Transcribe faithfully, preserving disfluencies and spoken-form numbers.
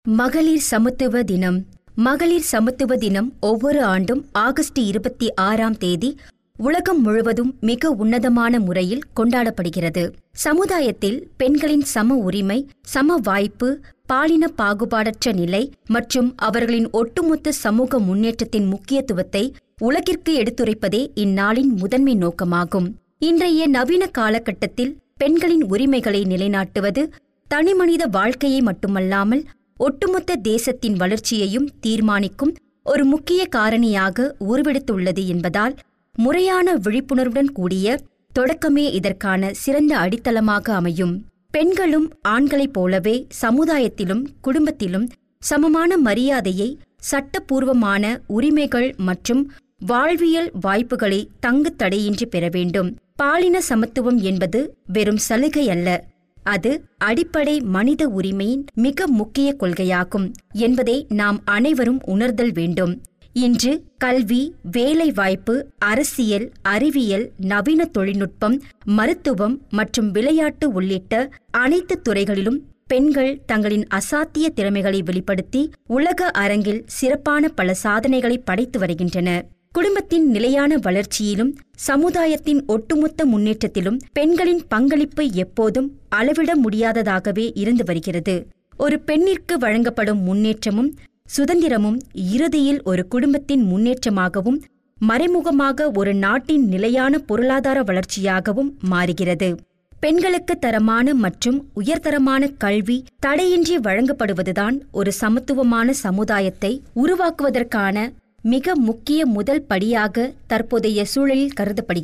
மகளிர் சமத்துவ தினம். மகளிர் சமத்துவ தினம் ஒவ்வொரு ஆண்டும் ஆகஸ்ட் இருபத்தி ஆறாம் தேதி உலகம் முழுவதும் மிக உன்னதமான முறையில் கொண்டாடப்படுகிறது. சமுதாயத்தில் பெண்களின் சம உரிமை, சம வாய்ப்பு, பாலின பாகுபாடற்ற நிலை மற்றும் அவர்களின் ஒட்டுமொத்த சமூக முன்னேற்றத்தின் முக்கியத்துவத்தை உலகிற்கு எடுத்துரைப்பதே இந்நாளின் முதன்மை நோக்கமாகும். இன்றைய நவீன காலகட்டத்தில் பெண்களின் உரிமைகளை நிலைநாட்டுவது தனிமனித வாழ்க்கையை மட்டுமல்லாமல் ஒட்டுமொத்த தேசத்தின் வளர்ச்சியையும் தீர்மானிக்கும் ஒரு முக்கிய காரணியாக உருவெடுத்துள்ளது என்பதால் முறையான விழிப்புணர்வுடன் கூடிய தொடக்கமே இதற்கான சிறந்த அடித்தளமாக அமையும். பெண்களும் ஆண்களைப் போலவே சமுதாயத்திலும் குடும்பத்திலும் சமமான மரியாதையை, சட்டப்பூர்வமான உரிமைகள் மற்றும் வாழ்வியல் வாய்ப்புகளை தங்கு தடையின்றி பெற வேண்டும். பாலின சமத்துவம் என்பது வெறும் சலுகை அல்ல, அது அடிப்படை மனித உரிமையின் மிக முக்கிய கொள்கையாகும் என்பதை நாம் அனைவரும் உணர்தல் வேண்டும். இன்று கல்வி, வேலைவாய்ப்பு, அரசியல், அறிவியல், நவீன தொழில்நுட்பம், மருத்துவம் மற்றும் விளையாட்டு உள்ளிட்ட அனைத்து துறைகளிலும் பெண்கள் தங்களின் அசாத்திய திறமைகளை வெளிப்படுத்தி உலக அரங்கில் சிறப்பான பல சாதனைகளை படைத்து வருகின்றனர். குடும்பத்தின் நிலையான வளர்ச்சியிலும் சமுதாயத்தின் ஒட்டுமொத்த முன்னேற்றத்திலும் பெண்களின் பங்களிப்பு எப்போதும் அளவிட முடியாததாகவே இருந்து வருகிறது. ஒரு பெண்ணிற்கு வழங்கப்படும் முன்னேற்றமும் சுதந்திரமும் இறுதியில் ஒரு குடும்பத்தின் முன்னேற்றமாகவும் மறைமுகமாக ஒரு நாட்டின் நிலையான பொருளாதார வளர்ச்சியாகவும் மாறுகிறது. பெண்களுக்கு தரமான மற்றும் உயர்தரமான கல்வி தடையின்றி வழங்கப்படுவதுதான் ஒரு சமத்துவமான சமுதாயத்தை உருவாக்குவதற்கான மிக முக்கிய முதல் படியாக தற்போதைய சூழலில் கருதப்படுகிறது.